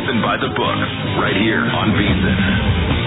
VSiN by the Book, right here on VSiN.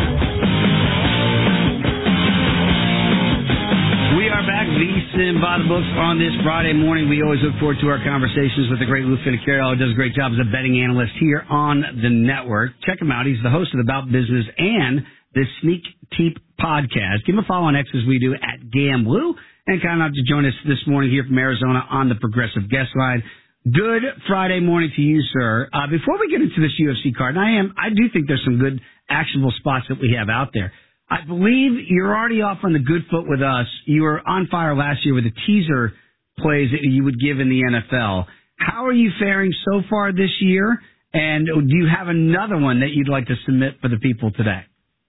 We are back, VSiN by the Books, on this Friday morning. We always look forward to our conversations with the great Lou Finicaro, who does a great job as a betting analyst here on the network. Check him out. He's the host of the About Business and the Sneak Teep podcast. Give him a follow on X as we do at GamBlue, and kind enough to join us this morning here from Arizona on the Progressive Guest Line. Good Friday morning to you, sir. Before we get into this UFC card, and I do think there's some good actionable spots that we have out there. I believe you're already off on the good foot with us. You were on fire last year with the teaser plays that you would give in the NFL. How are you faring so far this year? And do you have another one that you'd like to submit for the people today?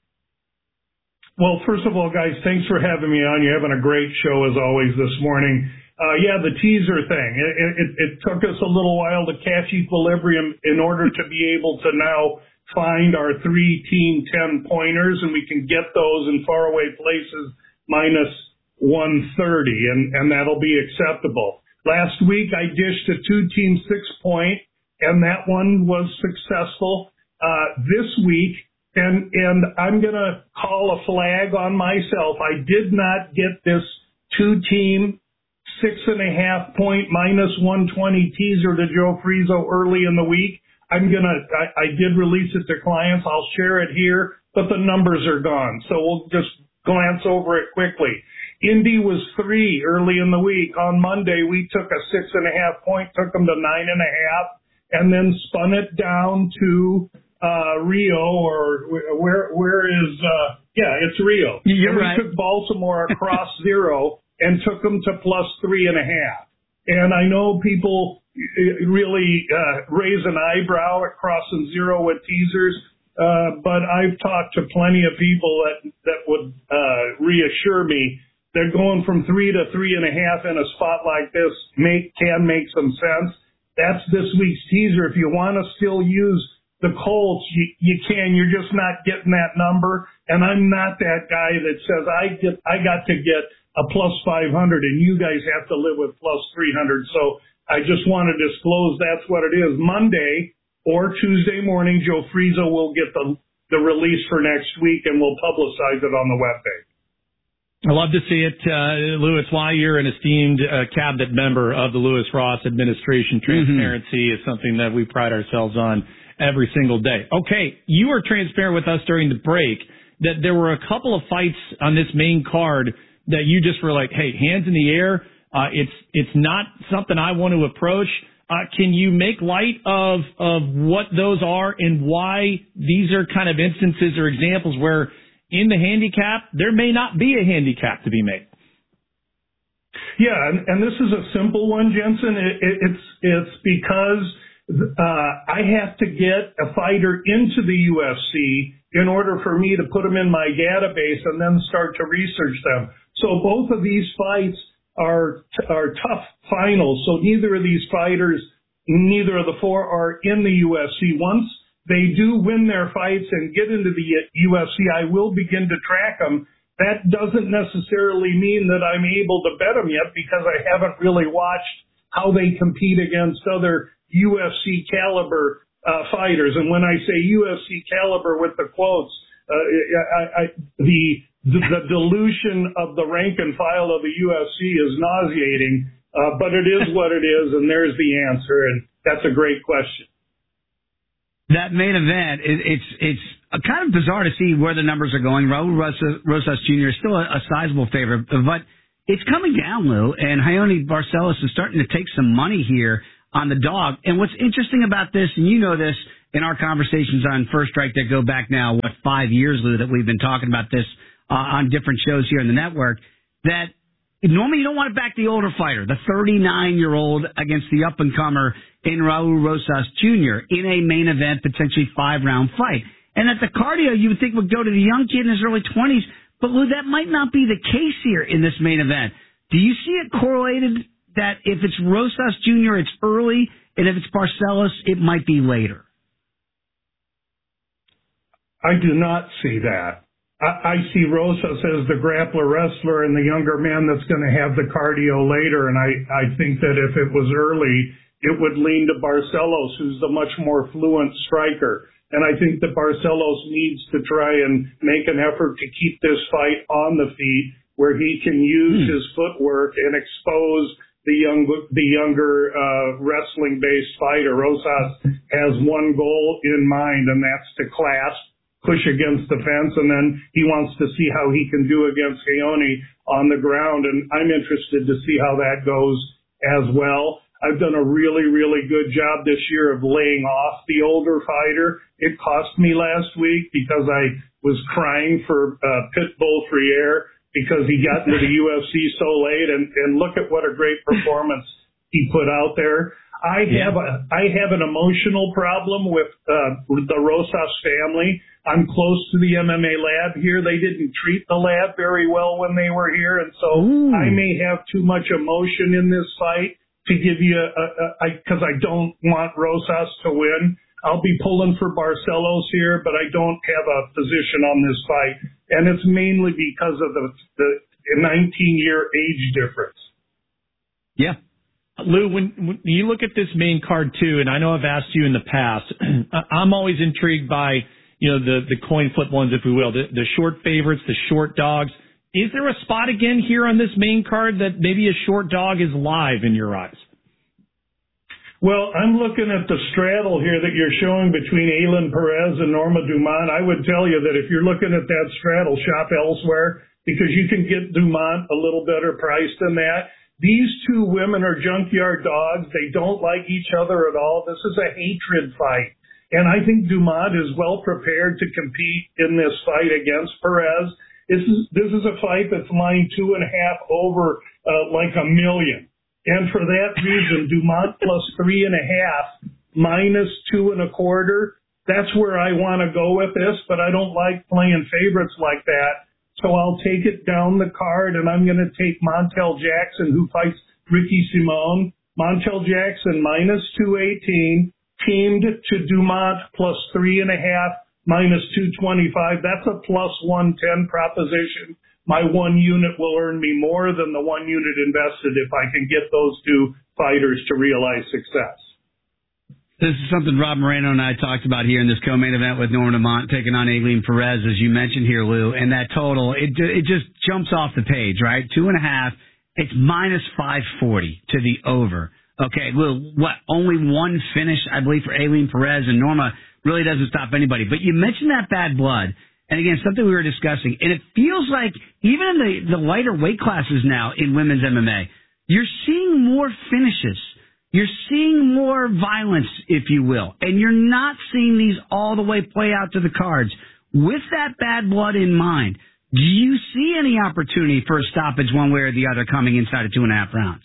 Well, first of all, guys, thanks for having me on. You're having a great show as always this morning. The teaser thing. It took us a little while to catch equilibrium in order to be able to now find our 3-team 10-pointers, and we can get those in faraway places minus 130, and that'll be acceptable. Last week, I dished a 2-team 6-point, and that one was successful. This week, and I'm going to call a flag on myself. I did not get this 2-team 6.5-point minus 120 teaser to Joe Frizo early in the week. I did release it to clients. I'll share it here, but the numbers are gone. So we'll just glance over it quickly. Indy was 3 early in the week. On Monday, we took a 6.5-point, took them to 9.5, and then spun it down to Rio, or where is it's Rio. You're right. We took Baltimore across 0 and took them to plus 3.5. And I know people really raise an eyebrow at crossing 0 with teasers, but I've talked to plenty of people that would reassure me that going from 3 to 3.5 in a spot like this can make some sense. That's this week's teaser. If you want to still use the Colts, you can. You're just not getting that number. And I'm not that guy that says I got to get a plus 500 and you guys have to live with plus 300. So I just want to disclose that's what it is. Monday or Tuesday morning, Joe Frizo will get the release for next week, and we'll publicize it on the webpage. I love to see it, Lou. It's why you're an esteemed cabinet member of the Lewis Ross administration. Transparency is something that we pride ourselves on every single day. Okay, you were transparent with us during the break that there were a couple of fights on this main card that you just were like, hey, hands in the air. It's not something I want to approach. Can you make light of what those are and why these are kind of instances or examples where in the handicap, there may not be a handicap to be made? Yeah, and this is a simple one, Jensen. It's because I have to get a fighter into the UFC in order for me to put them in my database and then start to research them. So both of these fights are tough finals. So neither of these fighters, neither of the 4 are in the UFC. Once they do win their fights and get into the UFC, I will begin to track them. That doesn't necessarily mean that I'm able to bet them yet because I haven't really watched how they compete against other UFC caliber fighters. And when I say UFC caliber with the quotes, the dilution of the rank and file of the UFC is nauseating, but it is what it is, and there's the answer, and that's a great question. That main event, it's kind of bizarre to see where the numbers are going. Raul Rosas Jr. is still a sizable favorite, but it's coming down, Lou, and Raoni Barcelos is starting to take some money here on the dog. And what's interesting about this, and you know this in our conversations on First Strike that go back now, 5 years, Lou, that we've been talking about this on different shows here in the network, that normally you don't want to back the older fighter, the 39-year-old against the up-and-comer in Raul Rosas Jr. in a main event, potentially 5-round fight. And at the cardio, you would think would go to the young kid in his early 20s, but Lou, that might not be the case here in this main event. Do you see it correlated that if it's Rosas Jr., it's early, and if it's Barcelos, it might be later? I do not see that. I see Rosas as the grappler wrestler and the younger man that's going to have the cardio later. And I think that if it was early, it would lean to Barcelos, who's the much more fluent striker. And I think that Barcelos needs to try and make an effort to keep this fight on the feet where he can use his footwork and expose the younger wrestling-based fighter. Rosas has one goal in mind, and that's to clasp, push against the fence, and then he wants to see how he can do against Hayoni on the ground. And I'm interested to see how that goes as well. I've done a really, really good job this year of laying off the older fighter. It cost me last week because I was crying for Pitbull Freire because he got into the UFC so late. And look at what a great performance he put out there. I have an emotional problem with the Rosas family. I'm close to the MMA lab here. They didn't treat the lab very well when they were here, and so I may have too much emotion in this fight to give you because I don't want Rosas to win. I'll be pulling for Barcelos here, but I don't have a position on this fight, and it's mainly because of the 19-year age difference. Yeah. Lou, when you look at this main card too, and I know I've asked you in the past, I'm always intrigued by, the coin flip ones, if we will, the short favorites, the short dogs. Is there a spot again here on this main card that maybe a short dog is live in your eyes? Well, I'm looking at the straddle here that you're showing between Aylin Perez and Norma Dumont. I would tell you that if you're looking at that straddle, shop elsewhere because you can get Dumont a little better price than that. These two women are junkyard dogs. They don't like each other at all. This is a hatred fight. And I think Dumont is well prepared to compete in this fight against Perez. This is a fight that's lying 2.5 over like $1 million. And for that reason, Dumont plus 3.5 minus 2.25. That's where I want to go with this, but I don't like playing favorites like that. So I'll take it down the card, and I'm going to take Montel Jackson, who fights Ricky Simon. Montel Jackson minus 218, teamed to Dumont plus 3.5. minus 225. That's a plus 110 proposition. My one unit will earn me more than the 1 unit invested if I can get those two fighters to realize success. This is something Rob Moreno and I talked about here in this co-main event with Norma Dumont taking on Aylin Perez, as you mentioned here, Lou. And that total, it just jumps off the page, right? 2.5. It's minus 540 to the over. Okay, Lou, only one finish, I believe, for Aylin Perez, and Norma really doesn't stop anybody. But you mentioned that bad blood. And again, something we were discussing. And it feels like even in the lighter weight classes now in women's MMA, you're seeing more finishes. You're seeing more violence, if you will. And you're not seeing these all the way play out to the cards. With that bad blood in mind, do you see any opportunity for a stoppage one way or the other coming inside of 2.5 rounds?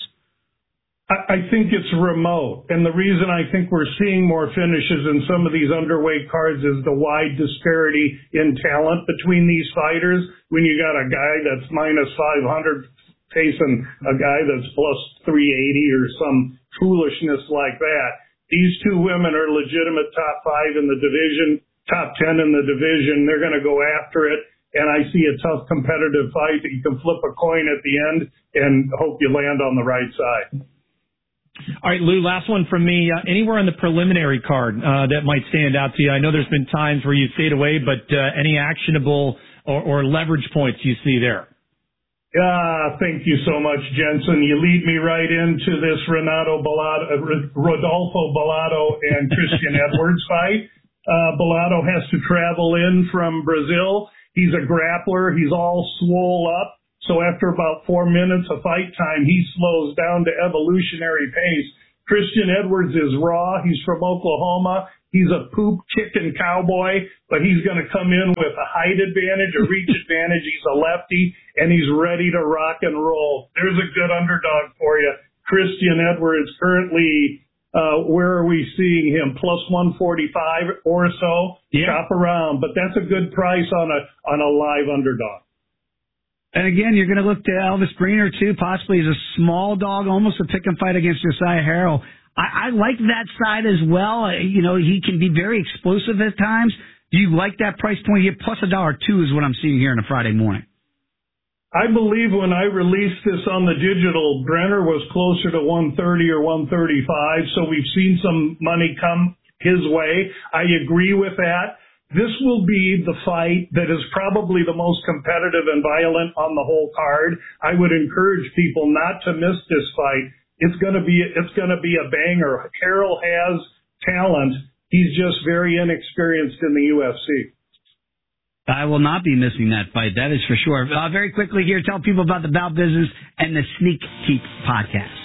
I think it's remote. And the reason I think we're seeing more finishes in some of these underweight cards is the wide disparity in talent between these fighters. When you got a guy that's minus 500 facing a guy that's plus 380 or some foolishness like that. These two women are legitimate top 5 in the division, top 10 in the division. They're going to go after it. And I see a tough competitive fight that you can flip a coin at the end and hope you land on the right side. All right, Lou, last one from me. Anywhere on the preliminary card that might stand out to you? I know there's been times where you stayed away, but any actionable or leverage points you see there? Thank you so much, Jensen. You lead me right into this Rodolfo Bellato and Christian Edwards fight. Bellato has to travel in from Brazil. He's a grappler. He's all swole up. So after about 4 minutes of fight time, he slows down to evolutionary pace. Christian Edwards is raw. He's from Oklahoma. He's a poop-kicking cowboy, but he's going to come in with a height advantage, a reach advantage. He's a lefty, and he's ready to rock and roll. There's a good underdog for you. Christian Edwards currently, where are we seeing him? Plus 145 or so. Yeah. Shop around, but that's a good price on a live underdog. And again, you're going to look to Elvis Breener, too, possibly as a small dog, almost a pick and fight against Josiah Harrell. I like that side as well. He can be very explosive at times. Do you like that price point here? Plus $1.02 is what I'm seeing here on a Friday morning. I believe when I released this on the digital, Brenner was closer to 130 or 135, so we've seen some money come his way. I agree with that. This will be the fight that is probably the most competitive and violent on the whole card. I would encourage people not to miss this fight. It's going to be a banger. Carroll has talent. He's just very inexperienced in the UFC. I will not be missing that fight. That is for sure. Very quickly here, tell people about the Bout Business and the Sneak Peek podcast.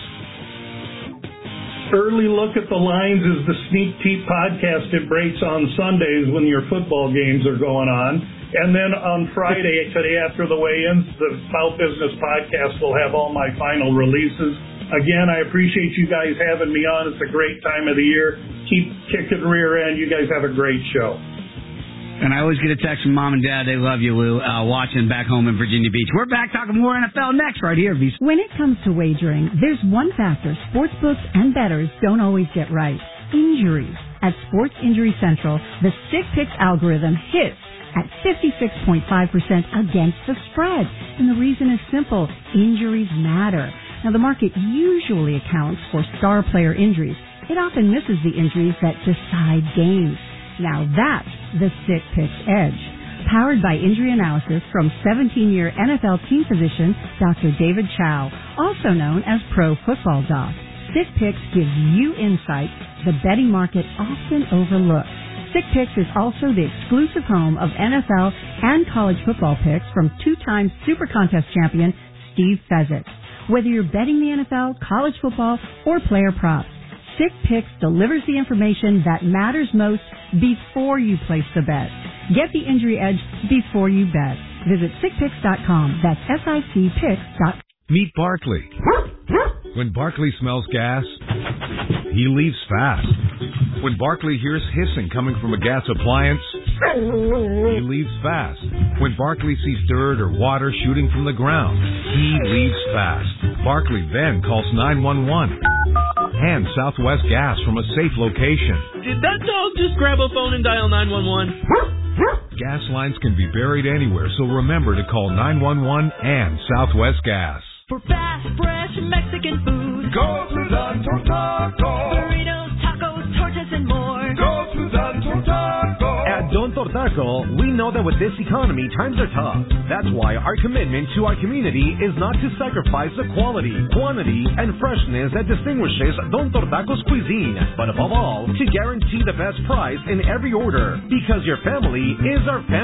Early Look at the Lines is the Sneak Peek podcast. It breaks on Sundays when your football games are going on. And then on Friday, today after the weigh-ins, the Bout Business podcast will have all my final releases. Again, I appreciate you guys having me on. It's a great time of the year. Keep kicking rear end. You guys have a great show. And I always get a text from Mom and Dad. They love you, Lou, watching back home in Virginia Beach. We're back talking more NFL next right here. When it comes to wagering, there's one factor sportsbooks and bettors don't always get right. Injuries. At Sports Injury Central, the Sick Picks algorithm hits at 56.5% against the spread. And the reason is simple. Injuries matter. Now, the market usually accounts for star player injuries. It often misses the injuries that decide games. Now that's the Sick Picks edge. Powered by injury analysis from 17-year NFL team physician Dr. David Chow, also known as Pro Football Doc. Sick Picks gives you insights the betting market often overlooks. Sick Picks is also the exclusive home of NFL and college football picks from two-time Super Contest champion Steve Fezzik. Whether you're betting the NFL, college football, or player props, Sick Picks delivers the information that matters most before you place the bet. Get the injury edge before you bet. Visit sickpicks.com. That's SICPicks.com. Meet Barkley. When Barkley smells gas, he leaves fast. When Barkley hears hissing coming from a gas appliance, he leaves fast. When Barkley sees dirt or water shooting from the ground, he leaves fast. Barkley then calls 911. And Southwest Gas from a safe location. Did that dog just grab a phone and dial 911? Gas lines can be buried anywhere, so remember to call 911 and Southwest Gas. For fast, fresh Mexican food, go to Don Tortaco. Burritos, tacos, tortas, and more. Go to Don Tortaco. At Don Tortaco, we know that with this economy, times are tough. That's why our commitment to our community is not to sacrifice the quality, quantity, and freshness that distinguishes Don Tortaco's cuisine, but above all, to guarantee the best price in every order, because your family is our family.